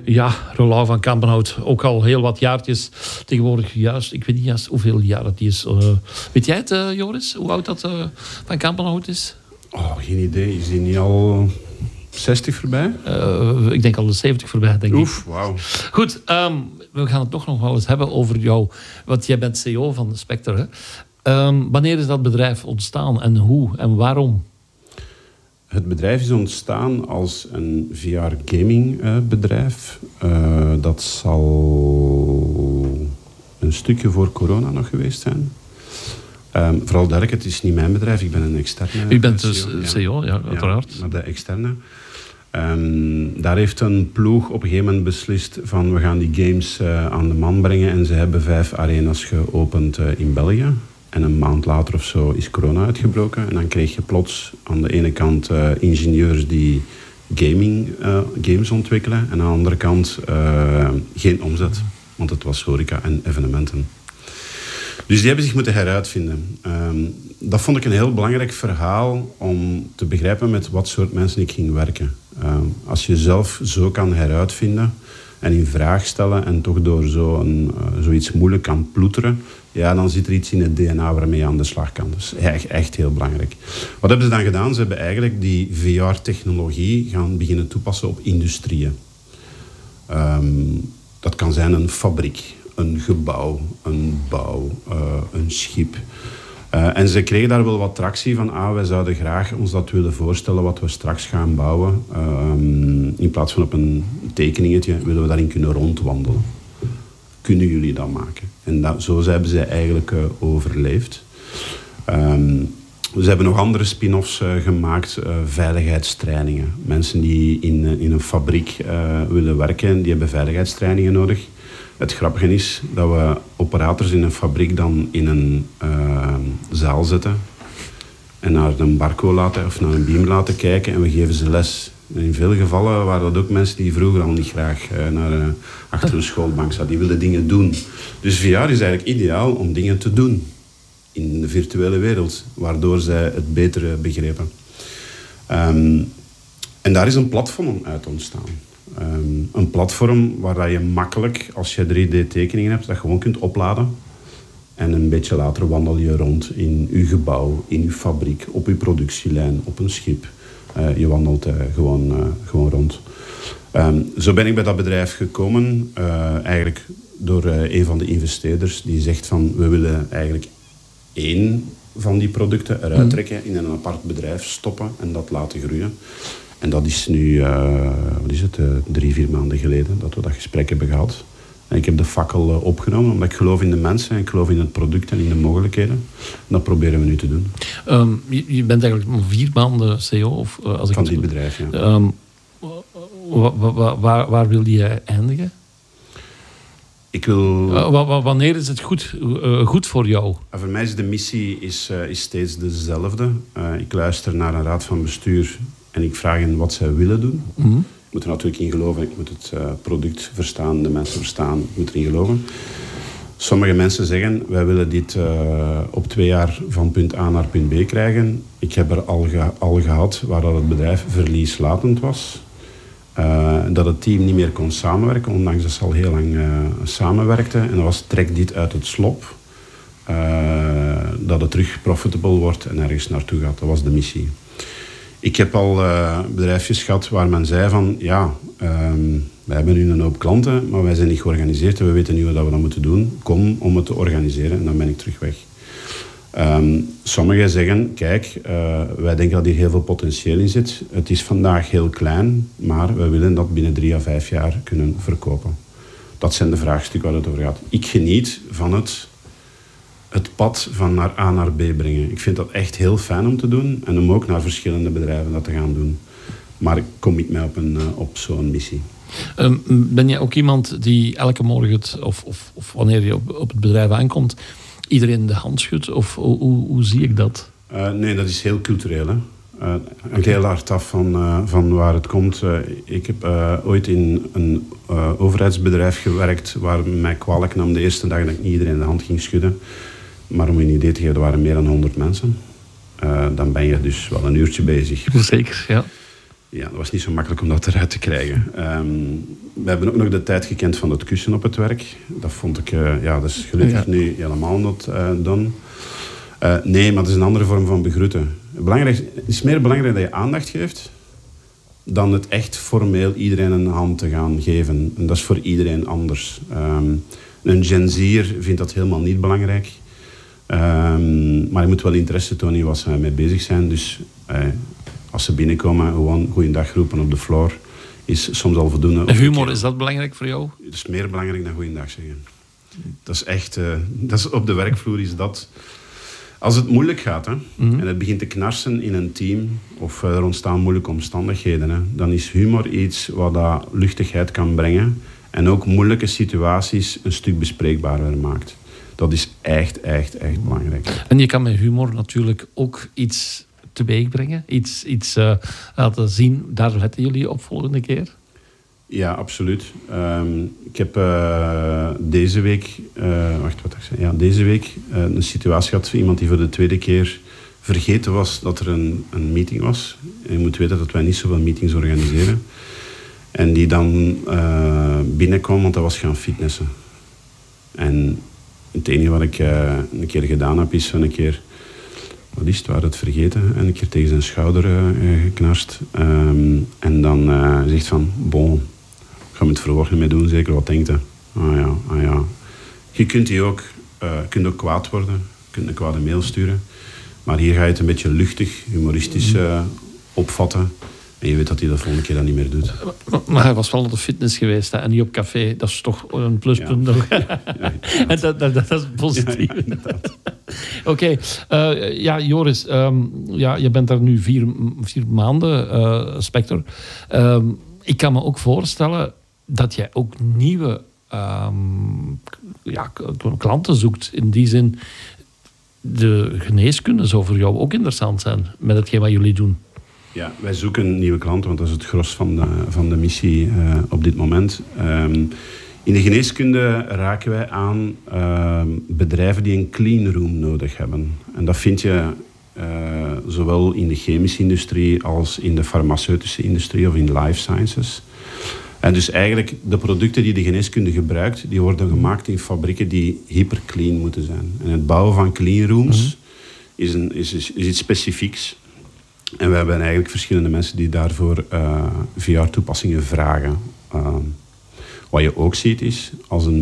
Ja, Roland van Kampenhout, ook al heel wat jaartjes. Tegenwoordig juist, ik weet niet juist hoeveel jaar het is. Weet jij het, Joris? Hoe oud dat van Kampenhout is? Oh, geen idee. Is die niet al 60 voorbij? Ik denk al de 70 voorbij, denk ik. Oef, wauw. Goed, we gaan het toch nog wel eens hebben over jou. Want jij bent CEO van Spectre. Wanneer is dat bedrijf ontstaan en hoe en waarom? Het bedrijf is ontstaan als een VR-gaming bedrijf. Dat zal een stukje voor corona nog geweest zijn. Vooral duidelijk, het is niet mijn bedrijf, ik ben een externe. U bent dus CEO, ja, uiteraard. Ja, maar de externe. Daar heeft een ploeg op een gegeven moment beslist van we gaan die games aan de man brengen. En ze hebben 5 arenas geopend in België. En een maand later of zo is corona uitgebroken. En dan kreeg je plots aan de ene kant ingenieurs die games ontwikkelen. En aan de andere kant geen omzet. Want het was horeca en evenementen. Dus die hebben zich moeten heruitvinden. Dat vond ik een heel belangrijk verhaal om te begrijpen met wat soort mensen ik ging werken. Als je zelf zo kan heruitvinden en in vraag stellen en toch door zoiets moeilijk kan ploeteren, ja, dan zit er iets in het DNA waarmee je aan de slag kan. Dus echt heel belangrijk. Wat hebben ze dan gedaan? Ze hebben eigenlijk die VR-technologie gaan beginnen toepassen op industrieën. Dat kan zijn een fabriek, een gebouw, een bouw, een schip. En ze kregen daar wel wat tractie van. Wij zouden graag ons dat willen voorstellen wat we straks gaan bouwen. In plaats van op een tekeningetje willen we daarin kunnen rondwandelen. Kunnen jullie dat maken? En zo hebben ze eigenlijk overleefd. Ze hebben nog andere spin-offs gemaakt. Veiligheidstrainingen. Mensen die in een fabriek willen werken, die hebben veiligheidstrainingen nodig. Het grappige is dat we operators in een fabriek dan in een zaal zetten en naar een barco of naar een beam laten kijken en we geven ze les. En in veel gevallen waren dat ook mensen die vroeger al niet graag achter een schoolbank zaten. Die willen dingen doen. Dus VR is eigenlijk ideaal om dingen te doen in de virtuele wereld, waardoor zij het beter begrepen. En daar is een platform uit ontstaan. Een platform waar je makkelijk, als je 3D-tekeningen hebt, dat gewoon kunt opladen. En een beetje later wandel je rond in uw gebouw, in uw fabriek, op uw productielijn, op een schip. Je wandelt gewoon rond. Zo ben ik bij dat bedrijf gekomen, eigenlijk door een van de investeerders die zegt van we willen eigenlijk 1 van die producten eruit trekken, in een apart bedrijf stoppen en dat laten groeien. En dat is nu, 3-4 maanden geleden dat we dat gesprek hebben gehad. En ik heb de fakkel opgenomen, omdat ik geloof in de mensen en ik geloof in het product en in de mogelijkheden. En dat proberen we nu te doen. Je bent eigenlijk 4 maanden CEO? Van dit bedrijf, ja. Waar wil je eindigen? Ik wil... Wanneer is het goed voor jou? Voor mij is de missie is steeds dezelfde. Ik luister naar een raad van bestuur en ik vraag hen wat zij willen doen. Mm-hmm. Ik moet er natuurlijk in geloven. Ik moet het product verstaan, de mensen verstaan. Ik moet erin geloven. Sommige mensen zeggen, wij willen dit op 2 jaar van punt A naar punt B krijgen. Ik heb er al gehad waar dat het bedrijf verlieslatend was. Dat het team niet meer kon samenwerken, ondanks dat ze al heel lang samenwerkten. En dat was, trek dit uit het slop. Dat het terug profitable wordt en ergens naartoe gaat. Dat was de missie. Ik heb al bedrijfjes gehad waar men zei van... wij hebben nu een hoop klanten, maar wij zijn niet georganiseerd en we weten niet wat we dan moeten doen. Kom om het te organiseren en dan ben ik terug weg. Sommigen zeggen, kijk, wij denken dat hier heel veel potentieel in zit. Het is vandaag heel klein, maar wij willen dat binnen 3 à 5 jaar kunnen verkopen. Dat zijn de vraagstukken waar het over gaat. Ik geniet van het pad van naar A naar B brengen. Ik vind dat echt heel fijn om te doen en om ook naar verschillende bedrijven dat te gaan doen. Maar ik commit mij op zo'n missie. Ben jij ook iemand die elke morgen, of wanneer je op het bedrijf aankomt, iedereen de hand schudt? Of hoe zie ik dat? Nee, dat is heel cultureel. Hè? Hangt heel hard af van waar het komt. Ik heb ooit in een overheidsbedrijf gewerkt waar mij kwalijk nam de eerste dag dat ik niet iedereen de hand ging schudden. Maar om je een idee te geven, er waren meer dan 100 mensen. Dan ben je dus wel een uurtje bezig. Zeker, ja. Ja, dat was niet zo makkelijk om dat eruit te krijgen. We hebben ook nog de tijd gekend van het kussen op het werk. Dat vond ik... dat is gelukkig nu helemaal not done. Nee, maar het is een andere vorm van begroeten. Het is meer belangrijk dat je aandacht geeft dan het echt formeel iedereen een hand te gaan geven. En dat is voor iedereen anders. Een Gen Z'er vindt dat helemaal niet belangrijk. Maar je moet wel interesse tonen in wat ze mee bezig zijn. Dus als ze binnenkomen, gewoon goeiedag roepen op de floor is soms al voldoende. En humor, is dat belangrijk voor jou? Het is meer belangrijk dan goeiedag zeggen. Dat is echt... op de werkvloer is dat... Als het moeilijk gaat, hè, en het begint te knarsen in een team, of er ontstaan moeilijke omstandigheden, hè, dan is humor iets wat dat luchtigheid kan brengen en ook moeilijke situaties een stuk bespreekbaarder maakt. Dat is echt belangrijk. En je kan met humor natuurlijk ook iets teweeg brengen, iets laten zien. Daar letten jullie op volgende keer? Ja, absoluut. Ik heb deze week... deze week een situatie gehad van iemand die voor de tweede keer vergeten was dat er een meeting was. En je moet weten dat wij niet zoveel meetings organiseren. En die dan binnenkwam, want dat was gaan fitnessen. En het enige wat ik een keer gedaan heb, is een keer... Wat is het, waar het vergeten? En een keer tegen zijn schouder geknarst. En dan zegt van... Bon, ga je het vervolgens mee doen, zeker? Wat denkt hij? Ah ja. Je kunt ook kwaad worden. Je kunt een kwade mail sturen. Maar hier ga je het een beetje luchtig, humoristisch opvatten. En je weet dat hij dat volgende keer dan niet meer doet. Maar hij was wel op de fitness geweest, hè, en niet op café. Dat is toch een pluspunt. Ja. En dat is positief. Ja, Oké. Joris. Je bent daar nu 4 maanden, Spector. Ik kan me ook voorstellen dat jij ook nieuwe klanten zoekt. In die zin, de geneeskunde zou voor jou ook interessant zijn met hetgeen wat jullie doen. Ja, wij zoeken nieuwe klanten, want dat is het gros van de missie op dit moment. In de geneeskunde raken wij aan bedrijven die een clean room nodig hebben. En dat vind je zowel in de chemische industrie als in de farmaceutische industrie of in life sciences. En dus eigenlijk de producten die de geneeskunde gebruikt, die worden gemaakt in fabrieken die hyperclean moeten zijn. En het bouwen van clean rooms is iets specifieks. En we hebben eigenlijk verschillende mensen die daarvoor VR-toepassingen vragen. Wat je ook ziet is, als een